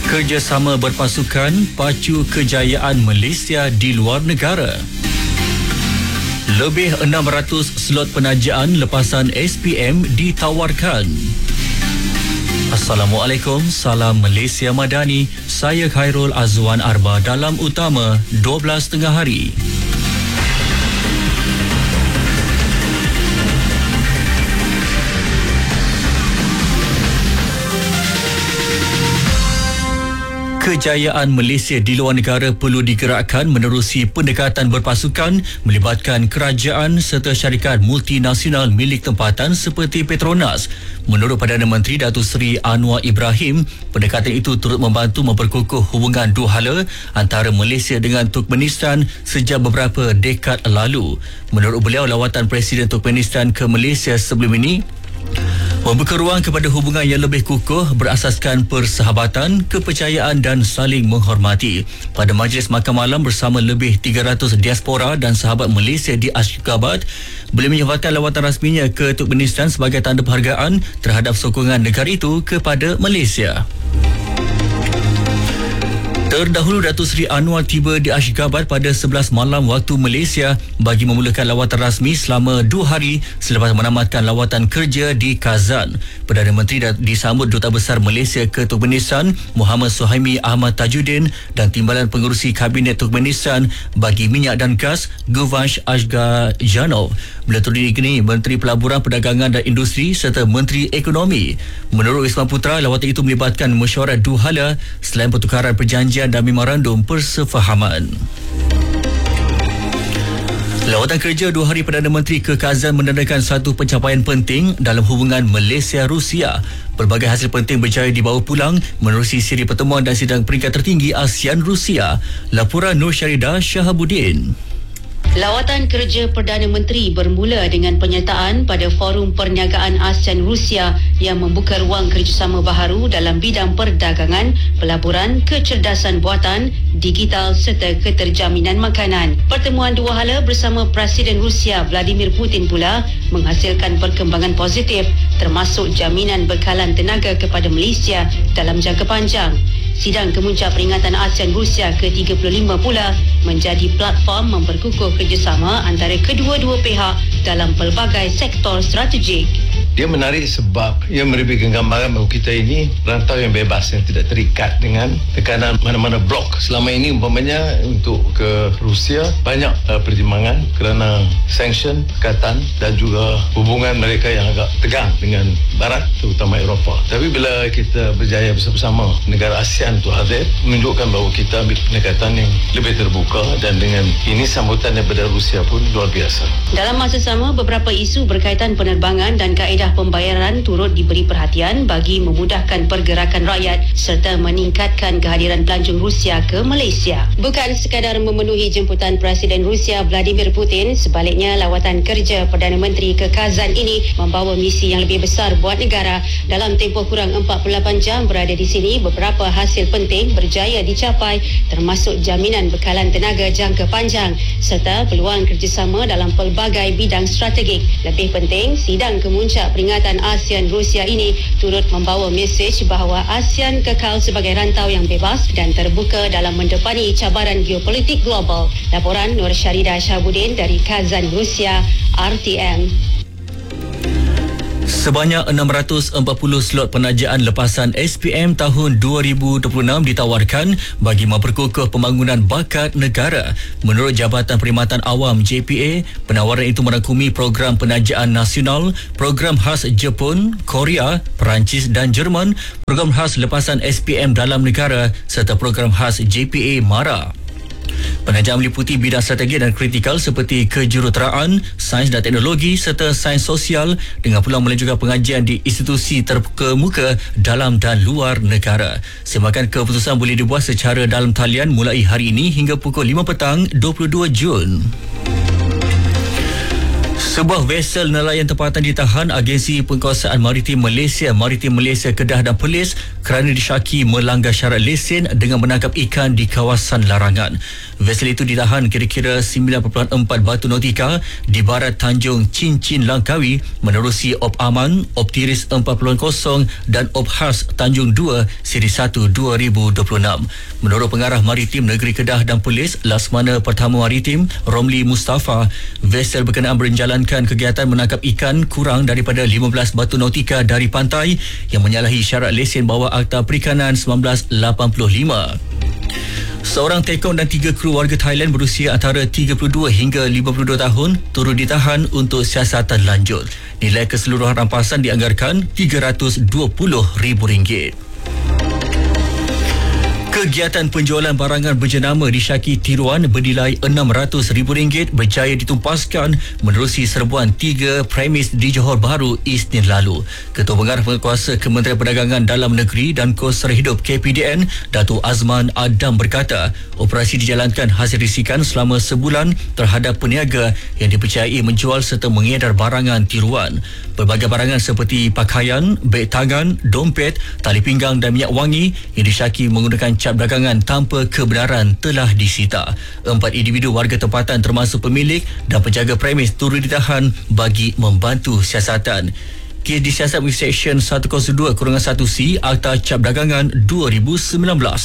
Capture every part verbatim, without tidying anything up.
Kerjasama berpasukan pacu kejayaan Malaysia di luar negara. Lebih enam ratus slot penajaan lepasan S P M ditawarkan. Assalamualaikum, salam Malaysia Madani. Saya Khairul Azwan Arba dalam utama dua belas tengah hari. Kejayaan Malaysia di luar negara perlu digerakkan menerusi pendekatan berpasukan melibatkan kerajaan serta syarikat multinasional milik tempatan seperti Petronas. Menurut Perdana Menteri Datuk Seri Anwar Ibrahim, pendekatan itu turut membantu memperkukuh hubungan dua hala antara Malaysia dengan Turkmenistan sejak beberapa dekad lalu. Menurut beliau, lawatan Presiden Turkmenistan ke Malaysia sebelum ini membuka ruang kepada hubungan yang lebih kukuh berasaskan persahabatan, kepercayaan dan saling menghormati. Pada majlis makan malam bersama lebih tiga ratus diaspora dan sahabat Malaysia di Ashgabat, beliau menyatakan lawatan rasminya ke Turkmenistan sebagai tanda penghargaan terhadap sokongan negara itu kepada Malaysia. Terdahulu, Datuk Seri Anwar tiba di Ashgabat pada sebelas malam waktu Malaysia bagi memulakan lawatan rasmi selama dua hari selepas menamatkan lawatan kerja di Kazan. Perdana Menteri disambut Duta Besar Malaysia ke Turkmenistan Muhammad Suhaimi Ahmad Tajuddin dan Timbalan Pengerusi Kabinet Turkmenistan bagi minyak dan gas Guvanch Ashgajanov. Beliau terdiri kini Menteri Pelaburan, Perdagangan dan Industri serta Menteri Ekonomi. Menurut Wisma Putra, lawatan itu melibatkan mesyuarat dua hala selain pertukaran perjanjian dan memorandum persefahaman. Lawatan kerja dua hari Perdana Menteri ke Kazan menandakan satu pencapaian penting dalam hubungan Malaysia-Rusia. Pelbagai hasil penting berjaya dibawa pulang menerusi siri pertemuan dan sidang peringkat tertinggi ASEAN-Rusia. Laporan Nur Syarida Shahabuddin. Lawatan kerja Perdana Menteri bermula dengan penyertaan pada Forum Perniagaan ASEAN-Rusia yang membuka ruang kerjasama baharu dalam bidang perdagangan, pelaburan, kecerdasan buatan, digital serta keterjaminan makanan. Pertemuan dua hala bersama Presiden Rusia Vladimir Putin pula menghasilkan perkembangan positif termasuk jaminan bekalan tenaga kepada Malaysia dalam jangka panjang. Sidang Kemuncak Peringatan ASEAN-Rusia ke tiga puluh lima pula menjadi platform memperkukuh kerjasama antara kedua-dua pihak dalam pelbagai sektor strategik. Dia menarik sebab ia memberi gambaran bahawa kita ini rantau yang bebas yang tidak terikat dengan tekanan mana-mana blok. Selama ini umpamanya untuk ke Rusia banyak uh, pertimbangan kerana sanction, tekatan dan juga hubungan mereka yang agak tegang dengan Barat terutama Eropah. Tapi bila kita berjaya bersama-sama negara ASEAN untuk hadir, menunjukkan bahawa kita ambil pendekatan yang lebih terbuka dan dengan ini sambutan daripada Rusia pun luar biasa. Dalam masa sama, beberapa isu berkaitan penerbangan dan kaedah pembayaran turut diberi perhatian bagi memudahkan pergerakan rakyat serta meningkatkan kehadiran pelancong Rusia ke Malaysia. Bukan sekadar memenuhi jemputan Presiden Rusia Vladimir Putin, sebaliknya lawatan kerja Perdana Menteri ke Kazan ini membawa misi yang lebih besar buat negara. Dalam tempoh kurang empat puluh lapan jam berada di sini, beberapa hasil penting berjaya dicapai termasuk jaminan bekalan tenaga jangka panjang serta peluang kerjasama dalam pelbagai bidang strategik. Lebih penting, sidang Kemuncak Peringatan ASEAN-Rusia ini turut membawa mesej bahawa ASEAN kekal sebagai rantau yang bebas dan terbuka dalam mendepani cabaran geopolitik global. Laporan Nur Syarida Shahabuddin dari Kazan, Rusia, R T M. Sebanyak enam ratus empat puluh slot penajaan lepasan S P M tahun dua ribu dua puluh enam ditawarkan bagi memperkukuh pembangunan bakat negara. Menurut Jabatan Perkhidmatan Awam J P A, penawaran itu merangkumi program penajaan nasional, program khas Jepun, Korea, Perancis dan Jerman, program khas lepasan S P M dalam negara serta program khas J P A MARA. Penajaan meliputi bidang strategi dan kritikal seperti kejuruteraan, sains dan teknologi serta sains sosial dengan peluang melanjutkan pengajian di institusi terkemuka dalam dan luar negara. Semakan keputusan boleh dibuat secara dalam talian mulai hari ini hingga pukul lima petang dua puluh dua Jun. Sebuah vesel nelayan tempatan ditahan Agensi Penguasaan Maritim Malaysia, Maritim Malaysia Kedah dan Perlis kerana disyaki melanggar syarat lesen dengan menangkap ikan di kawasan larangan. Vesel itu ditahan kira-kira sembilan perpuluhan empat batu nautika di barat Tanjung Cincin Langkawi menerusi Op Aman, Op Tiris empat puluh dan Op Khas Tanjung dua Seri satu dua ribu dua puluh enam. Menurut Pengarah Maritim Negeri Kedah dan Perlis, Laksamana Pertama Maritim Romli Mustafa, vesel berkenaan berjalan kegiatan menangkap ikan kurang daripada lima belas batu nautika dari pantai yang menyalahi syarat lesen bawah Akta Perikanan seribu sembilan ratus lapan puluh lima. Seorang tekong dan tiga kru warga Thailand berusia antara tiga puluh dua hingga lima puluh dua tahun turut ditahan untuk siasatan lanjut. Nilai keseluruhan rampasan dianggarkan tiga ratus dua puluh ribu ringgit. Kegiatan penjualan barangan berjenama disyaki tiruan bernilai enam ratus ribu ringgit berjaya ditumpaskan menerusi serbuan tiga premis di Johor Bahru Isnin lalu. Ketua Pengarah Penguasa Kementerian Perdagangan Dalam Negeri dan Kos Sara Hidup K P D N, Datuk Azman Adam berkata, operasi dijalankan hasil risikan selama sebulan terhadap peniaga yang dipercayai menjual serta mengedar barangan tiruan. Pelbagai barangan seperti pakaian, beg tangan, dompet, tali pinggang dan minyak wangi yang disyaki menggunakan cap dagangan tanpa kebenaran telah disita. Empat individu warga tempatan termasuk pemilik dan penjaga premis turut ditahan bagi membantu siasatan. Kes disiasat oleh Seksyen seratus dua satu C Akta Cap Dagangan dua ribu sembilan belas.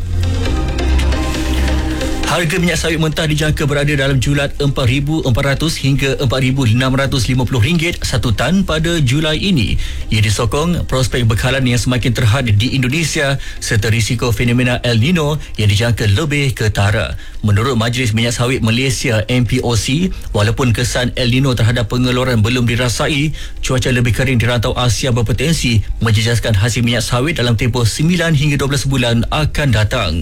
Harga minyak sawit mentah dijangka berada dalam julat empat ribu empat ratus hingga empat ribu enam ratus lima puluh ringgit satu tan pada Julai ini. Ia disokong prospek bekalan yang semakin terhad di Indonesia serta risiko fenomena El Nino yang dijangka lebih ketara. Menurut Majlis Minyak Sawit Malaysia M P O C, walaupun kesan El Nino terhadap pengeluaran belum dirasai, cuaca lebih kering di rantau Asia berpotensi menjejaskan hasil minyak sawit dalam tempoh sembilan hingga dua belas bulan akan datang.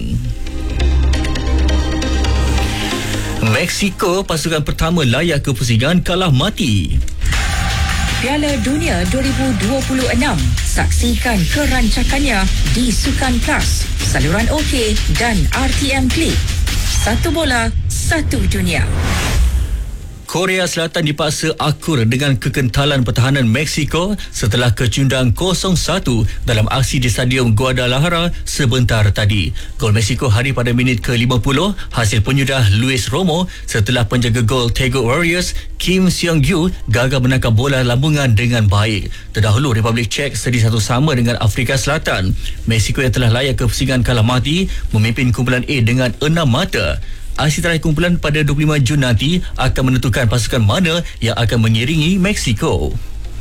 Mexico, pasukan pertama layak ke pusingan kalah mati. Piala Dunia dua ribu dua puluh enam. Saksikan kerancakannya di Sukan Plus, saluran OK dan R T M Klik. Satu bola, satu dunia. Korea Selatan dipaksa akur dengan kekentalan pertahanan Mexico setelah kecundang kosong satu dalam aksi di Stadium Guadalajara sebentar tadi. Gol Mexico hari pada minit ke lima puluh hasil penyudah Luis Romo setelah penjaga gol Tego Warriors Kim Seong-gyu gagal menangkap bola lambungan dengan baik. Terdahulu Republik Czech sedi satu sama dengan Afrika Selatan. Mexico yang telah layak ke pusingan kalah mati memimpin kumpulan A dengan enam mata. Aksi terakhir kumpulan pada dua puluh lima Jun nanti akan menentukan pasukan mana yang akan mengiringi Mexico.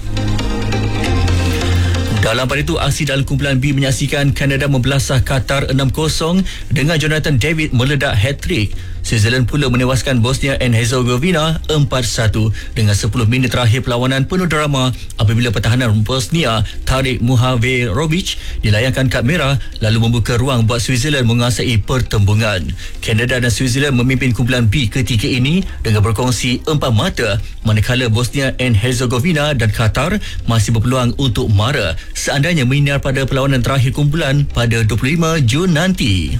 Dalam pada itu, aksi dalam kumpulan B menyaksikan Kanada membelasah Qatar enam kosong dengan Jonathan David meledak hat-trick. Switzerland pula menewaskan Bosnia and Herzegovina empat satu dengan sepuluh minit terakhir perlawanan penuh drama apabila pertahanan Bosnia Tarik Muhaverovic dilayangkan kad merah lalu membuka ruang buat Switzerland menguasai pertembungan. Kanada dan Switzerland memimpin kumpulan B ketiga ini dengan berkongsi empat mata, manakala Bosnia and Herzegovina dan Qatar masih berpeluang untuk mara seandainya menyinar pada perlawanan terakhir kumpulan pada dua puluh lima Jun nanti.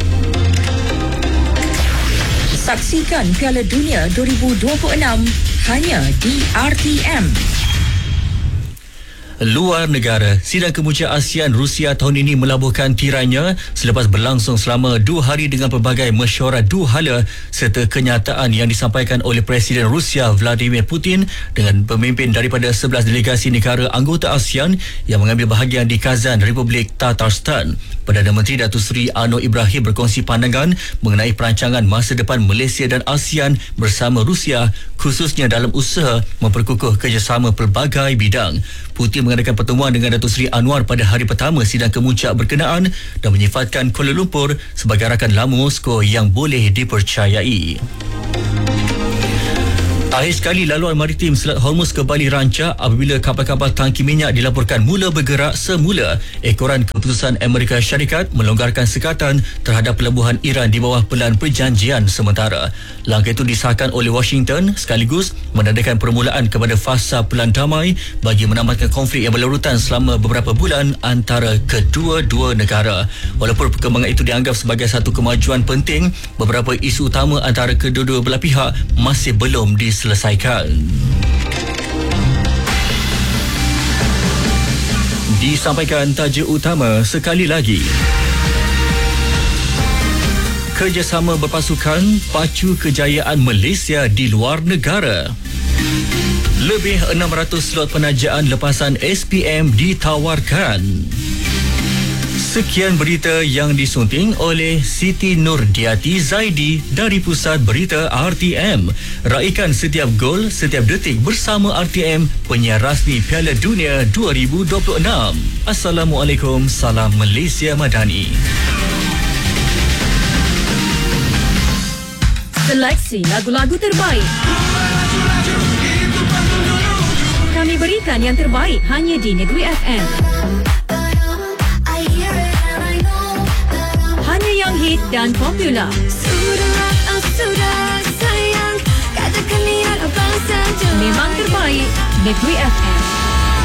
Saksikan Piala Dunia dua ribu dua puluh enam hanya di R T M. Luar negara, sidang kemuja ASEAN Rusia tahun ini melabuhkan tirainya selepas berlangsung selama dua hari dengan pelbagai mesyuarat dua hala serta kenyataan yang disampaikan oleh Presiden Rusia Vladimir Putin dengan pemimpin daripada sebelas delegasi negara anggota ASEAN yang mengambil bahagian di Kazan, Republik Tatarstan. Perdana Menteri Datuk Seri Anwar Ibrahim berkongsi pandangan mengenai perancangan masa depan Malaysia dan ASEAN bersama Rusia, khususnya dalam usaha memperkukuh kerjasama pelbagai bidang. Putin mengadakan pertemuan dengan Datuk Seri Anwar pada hari pertama sidang kemuncak berkenaan dan menyifatkan Kuala Lumpur sebagai rakan lama Moskow yang boleh dipercayai. Akhir sekali, laluan maritim Selat Hormuz kembali rancak apabila kapal-kapal tangki minyak dilaporkan mula bergerak semula. Ekoran keputusan Amerika Syarikat melonggarkan sekatan terhadap pelabuhan Iran di bawah pelan perjanjian sementara. Langkah itu disahkan oleh Washington sekaligus menandakan permulaan kepada fasa pelan damai bagi menamatkan konflik yang berlarutan selama beberapa bulan antara kedua-dua negara. Walaupun perkembangan itu dianggap sebagai satu kemajuan penting, beberapa isu utama antara kedua-dua belah pihak masih belum diselesaikan. Disampaikan tajuk utama sekali lagi. Kerjasama berpasukan pacu kejayaan Malaysia di luar negara. Lebih enam ratus slot penajaan lepasan S P M ditawarkan. Sekian berita yang disunting oleh Siti Nurdiati Zaidi dari Pusat Berita R T M. Raikan setiap gol, setiap detik bersama R T M, penyiar rasmi Piala Dunia dua ribu dua puluh enam. Assalamualaikum, salam Malaysia Madani. Seleksi lagu-lagu terbaik. Kami berikan yang terbaik hanya di Negeri F M. Hanya yang hit dan popular. Memang terbaik Negeri F M.